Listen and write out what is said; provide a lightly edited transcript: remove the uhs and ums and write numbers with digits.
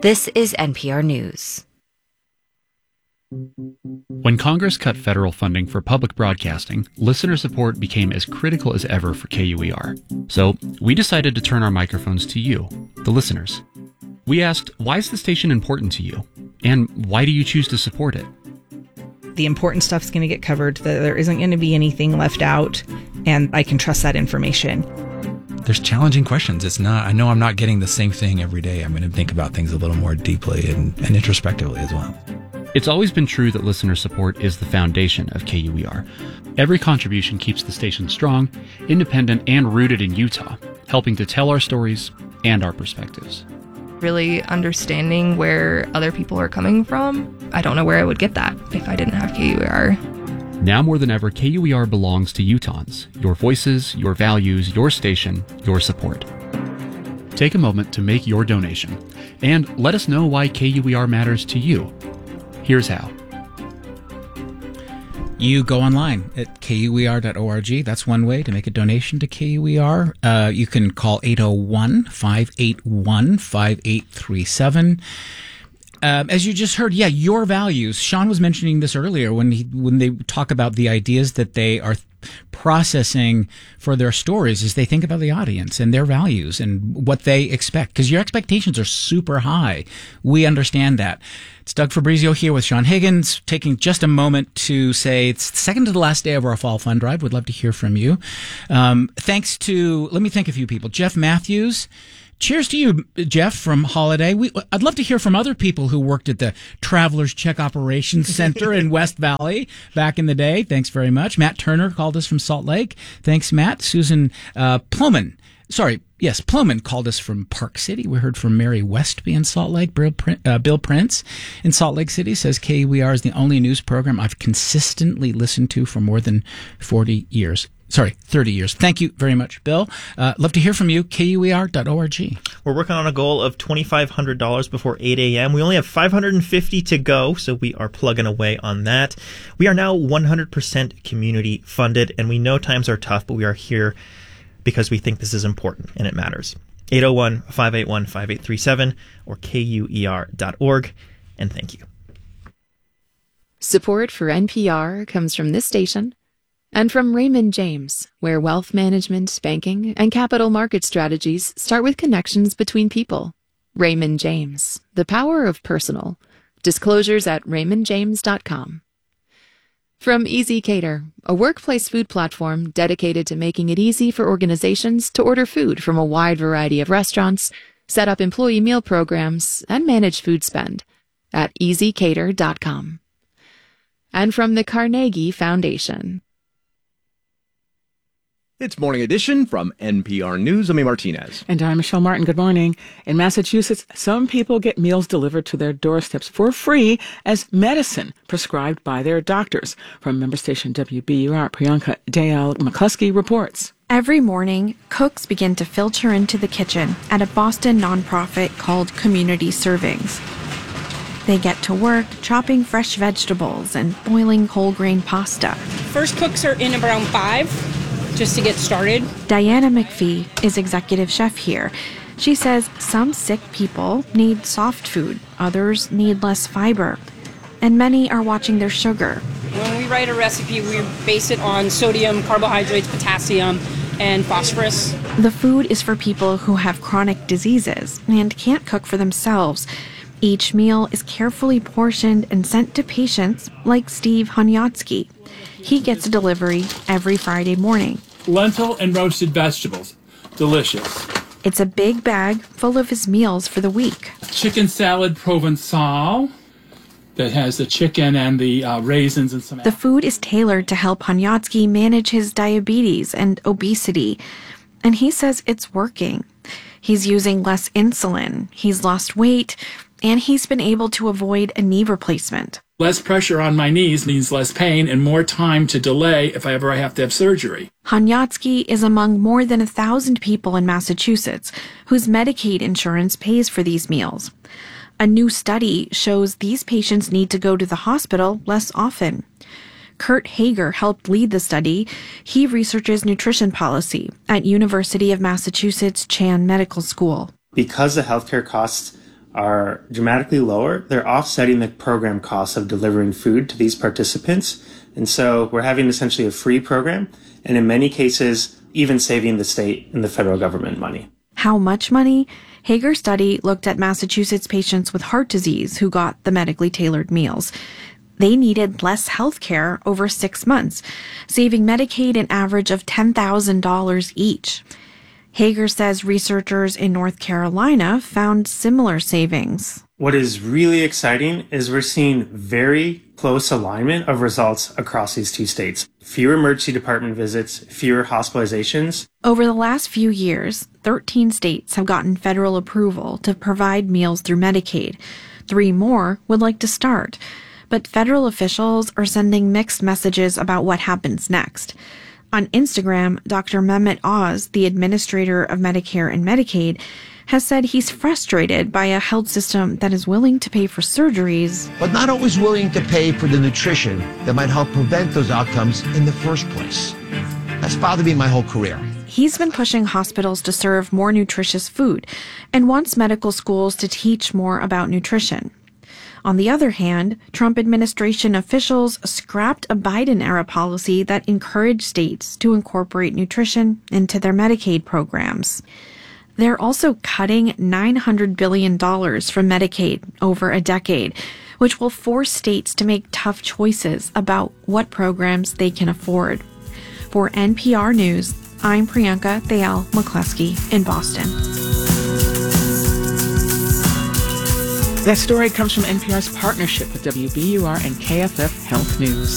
This is NPR News. When Congress cut federal funding for public broadcasting, listener support became as critical as ever for KUER. So we decided to turn our microphones to you, the listeners. We asked, why is the station important to you? And why do you choose to support it? The important stuff's going to get covered, that there isn't going to be anything left out, and I can trust that information. There's challenging questions. I know I'm not getting the same thing every day. I'm going to think about things a little more deeply and introspectively as well. It's always been true that listener support is the foundation of KUER. Every contribution keeps the station strong, independent, and rooted in Utah, helping to tell our stories and our perspectives. Really understanding where other people are coming from. I don't know where I would get that if I didn't have KUER. Now more than ever, KUER belongs to Utahns. Your voices, your values, your station, your support. Take a moment to make your donation and let us know why KUER matters to you. Here's how. You go online at KUER.org. That's one way to make a donation to KUER. You can call 801-581-5837. As you just heard, your values. Sean was mentioning this earlier when they talk about the ideas that they are processing for their stories, is they think about the audience and their values and what they expect, because your expectations are super high. We understand that. It's Doug Fabrizio here with Sean Higgins, taking just a moment to say it's the second to the last day of our fall fund drive. Would love to hear from you. Thanks to, let me thank a few people. Jeff Matthews. Cheers to you, Jeff, from Holiday. I'd love to hear from other people who worked at the Travelers Check Operations Center in West Valley back in the day. Thanks very much. Matt Turner called us from Salt Lake. Thanks, Matt. Susan Plowman called us from Park City. We heard from Mary Westby in Salt Lake. Bill Prince in Salt Lake City says KUER is the only news program I've consistently listened to for more than 30 years. Thank you very much, Bill. Love to hear from you, KUER.org. We're working on a goal of $2,500 before 8 a.m. We only have 550 to go, so we are plugging away on that. We are now 100% community funded, and we know times are tough, but we are here because we think this is important and it matters. 801-581-5837 or KUER.org, and thank you. Support for NPR comes from this station and from Raymond James, where wealth management, banking, and capital market strategies start with connections between people. Raymond James, the power of personal. Disclosures at raymondjames.com. From Easy Cater, a workplace food platform dedicated to making it easy for organizations to order food from a wide variety of restaurants, set up employee meal programs, and manage food spend at easycater.com. And from the Carnegie Foundation. It's Morning Edition from NPR News. I'm Martinez. And I'm Michelle Martin. Good morning. In Massachusetts, some people get meals delivered to their doorsteps for free as medicine prescribed by their doctors. From member station WBUR, Priyanka Dayal McCluskey reports. Every morning, cooks begin to filter into the kitchen at a Boston nonprofit called Community Servings. They get to work chopping fresh vegetables and boiling whole grain pasta. First cooks are in around 5. Just to get started. Diana McPhee is executive chef here. She says some sick people need soft food, others need less fiber, and many are watching their sugar. When we write a recipe, we base it on sodium, carbohydrates, potassium, and phosphorus. The food is for people who have chronic diseases and can't cook for themselves. Each meal is carefully portioned and sent to patients like Steve Honyatsky. He gets a delivery every Friday morning. Lentil and roasted vegetables. Delicious. It's a big bag full of his meals for the week. Chicken salad Provençal that has the chicken and the raisins and some. The food is tailored to help Honyatsky manage his diabetes and obesity. And he says it's working. He's using less insulin, he's lost weight, and he's been able to avoid a knee replacement. Less pressure on my knees means less pain and more time to delay if I ever have to have surgery. Honyatsky is among more than 1,000 people in Massachusetts whose Medicaid insurance pays for these meals. A new study shows these patients need to go to the hospital less often. Kurt Hager helped lead the study. He researches nutrition policy at University of Massachusetts Chan Medical School. Because the healthcare costs are dramatically lower, they're offsetting the program costs of delivering food to these participants. And so we're having essentially a free program, and in many cases, even saving the state and the federal government money. How much money? Hager's study looked at Massachusetts patients with heart disease who got the medically tailored meals. They needed less health care over 6 months, saving Medicaid an average of $10,000 each. Hager says researchers in North Carolina found similar savings. What is really exciting is we're seeing very close alignment of results across these two states. Fewer emergency department visits, fewer hospitalizations. Over the last few years, 13 states have gotten federal approval to provide meals through Medicaid. 3 more would like to start. But federal officials are sending mixed messages about what happens next. On Instagram, Dr. Mehmet Oz, the administrator of Medicare and Medicaid, has said he's frustrated by a health system that is willing to pay for surgeries, but not always willing to pay for the nutrition that might help prevent those outcomes in the first place. That's bothered me my whole career. He's been pushing hospitals to serve more nutritious food and wants medical schools to teach more about nutrition. On the other hand, Trump administration officials scrapped a Biden-era policy that encouraged states to incorporate nutrition into their Medicaid programs. They're also cutting $900 billion from Medicaid over a decade, which will force states to make tough choices about what programs they can afford. For NPR News, I'm Priyanka Thayal McCluskey in Boston. That story comes from NPR's partnership with WBUR and KFF Health News.